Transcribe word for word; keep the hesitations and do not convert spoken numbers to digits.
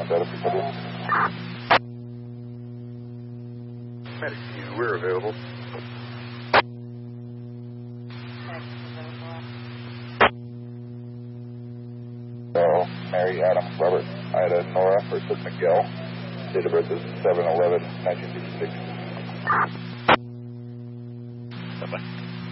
Ambulance out of Pacific. Medic, we're available. So, Mary, Adam, Robert, Ida, Nora for Sid McGill. Date of birth is seven eleven nineteen sixty-six. Bye-bye.